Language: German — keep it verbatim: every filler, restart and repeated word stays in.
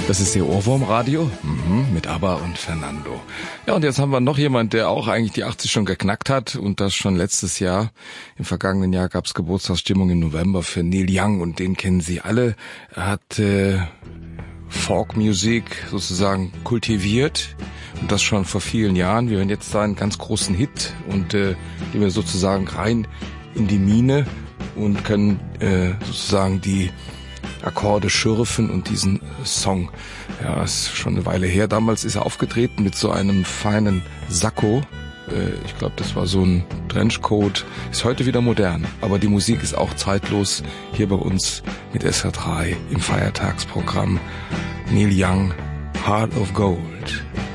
Das ist Ihr Ohrwurmradio mhm, mit ABBA und Fernando. Ja, und jetzt haben wir noch jemand, der auch eigentlich die achtzig schon geknackt hat und das schon letztes Jahr. Im vergangenen Jahr gab es Geburtstagsstimmung im November für Neil Young und den kennen Sie alle. Er hat äh, Folkmusik sozusagen kultiviert und das schon vor vielen Jahren. Wir hören jetzt seinen ganz großen Hit und äh, gehen wir sozusagen rein in die Mine und können äh, sozusagen die Akkorde schürfen und diesen Song, ja, ist schon eine Weile her. Damals ist er aufgetreten mit so einem feinen Sakko. Äh, ich glaube, das war so ein Trenchcoat. Ist heute wieder modern, aber die Musik ist auch zeitlos. Hier bei uns mit S R drei im Feiertagsprogramm. Neil Young, Heart of Gold.